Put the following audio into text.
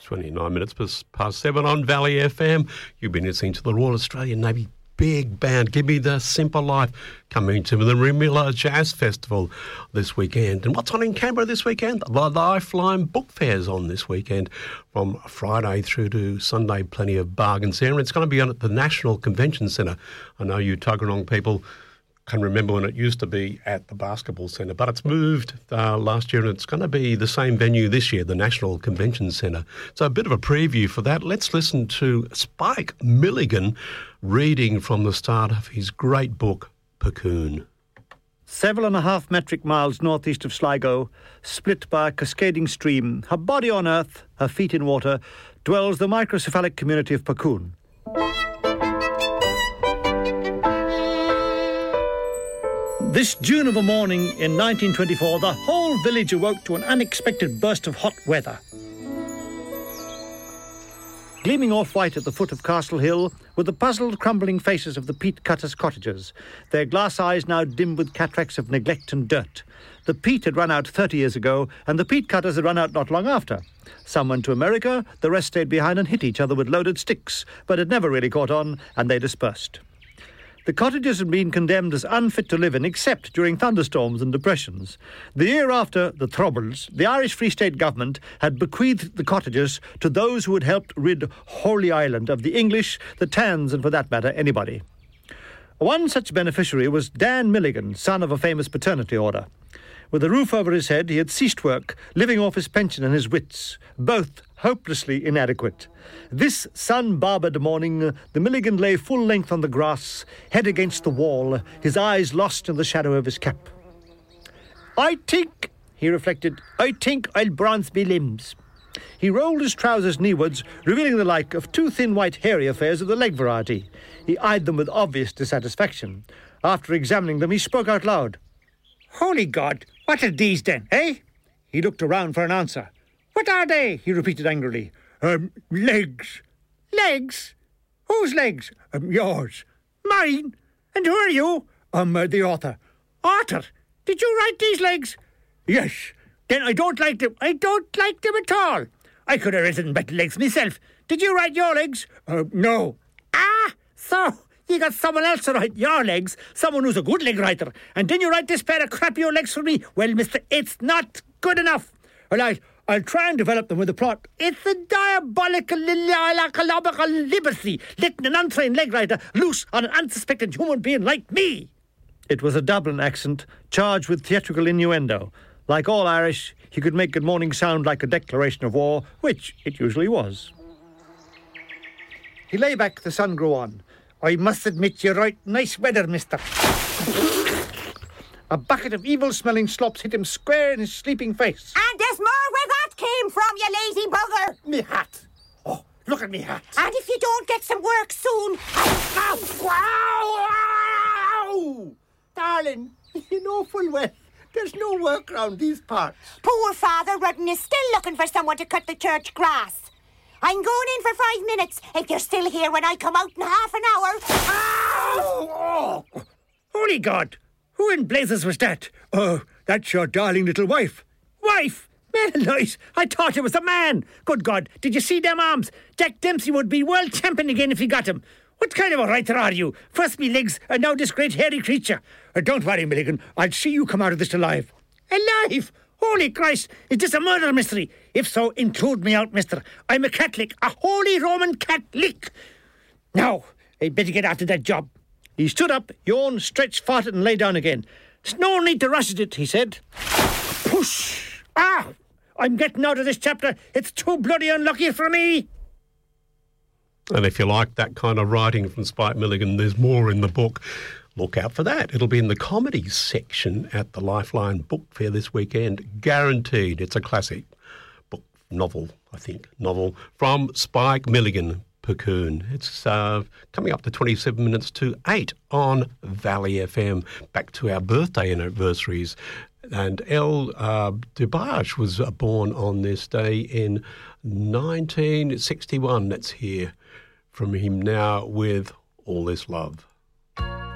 29 minutes past 7 on Valley FM. You've been listening to the Royal Australian Navy Big Band, Give Me the Simple Life, coming to the Rimula Jazz Festival this weekend. And what's on in Canberra this weekend? The Lifeline Book Fair's on this weekend from Friday through to Sunday. Plenty of bargains there. And it's going to be on at the National Convention Centre. I know you Tuggeranong people can remember when it used to be at the basketball centre, but it's moved last year and it's going to be the same venue this year, the National Convention Centre. So a bit of a preview for that. Let's listen to Spike Milligan reading from the start of his great book, Pukoon. 7.5 metric miles northeast of Sligo, split by a cascading stream, her body on earth, her feet in water, dwells the microcephalic community of Pukoon. This June of a morning in 1924, the whole village awoke to an unexpected burst of hot weather. Gleaming off-white at the foot of Castle Hill were the puzzled, crumbling faces of the peat cutters' cottagers, their glass eyes now dimmed with cataracts of neglect and dirt. The peat had run out 30 years ago, and the peat cutters had run out not long after. Some went to America, the rest stayed behind and hit each other with loaded sticks, but it never really caught on, and they dispersed. The cottages had been condemned as unfit to live in, except during thunderstorms and depressions. The year after the Troubles, the Irish Free State government had bequeathed the cottages to those who had helped rid Holy Island of the English, the Tans, and for that matter, anybody. One such beneficiary was Dan Milligan, son of a famous paternity order. With a roof over his head, he had ceased work, living off his pension and his wits, both hopelessly inadequate. This sun-barbered morning, the Milligan lay full length on the grass, head against the wall, his eyes lost in the shadow of his cap. "I think," he reflected, "I think I'll bronze me limbs." He rolled his trousers kneewards, revealing the like of two thin white hairy affairs of the leg variety. He eyed them with obvious dissatisfaction. After examining them, he spoke out loud. "Holy God, what are these then, eh?" He looked around for an answer. "What are they?" he repeated angrily. Legs." "Legs? Whose legs?" Yours." "Mine? And who are you?" The author." "Author? Did you write these legs?" "Yes." "Then I don't like them. I don't like them at all. I could have written better legs myself. Did you write your legs?" No." "Ah, so you got someone else to write your legs, someone who's a good leg writer, and then you write this pair of crappy old legs for me? Well, mister, it's not good enough. Well, I'll try and develop them with a plot. It's a diabolical liberty, letting an untrained leg writer loose on an unsuspecting human being like me." It was a Dublin accent, charged with theatrical innuendo. Like all Irish, he could make good morning sound like a declaration of war, which it usually was. He lay back, the sun grew on. "I must admit you're right nice weather, mister." A bucket of evil-smelling slops hit him square in his sleeping face. "And there's more where that came from, you lazy bugger!" Me hat. Oh, look at me hat. "And if you don't get some work soon..." Wow! Darling, you know full well there's no work round these parts. Poor Father Rudden is still looking for someone to cut the church grass. I'm going in for 5 minutes. If you're still here when I come out in half an hour... Oh! Holy God! Who in blazes was that? Oh, that's your darling little wife. Wife? Man alive, I thought it was a man. Good God, did you see them arms? Jack Dempsey would be world champion again if he got him. What kind of a writer are you? First me legs, and now this great hairy creature. Don't worry, Milligan, I'll see you come out of this alive. Alive? Holy Christ, is this a murder mystery? If so, include me out, mister. I'm a Catholic, a holy Roman Catholic. Now, I'd better get after that job. He stood up, yawned, stretched, farted, and lay down again. "There's no need to rush at it," he said. Push! Ah! I'm getting out of this chapter. It's too bloody unlucky for me. And if you like that kind of writing from Spike Milligan, there's more in the book. Look out for that. It'll be in the comedy section at the Lifeline Book Fair this weekend. Guaranteed. It's a classic book, novel from Spike Milligan, Pukoon. It's coming up to 27 minutes to 8 on Valley FM. Back to our birthday anniversaries. And El DeBarge was born on this day in 1961. Let's hear from him now with All This Love.